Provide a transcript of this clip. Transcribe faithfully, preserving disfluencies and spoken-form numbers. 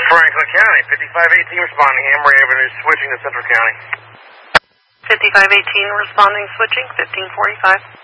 Franklin County, fifty-five eighteen responding, Emory Avenue, switching to Central County. fifty-five eighteen responding, switching, fifteen forty-five.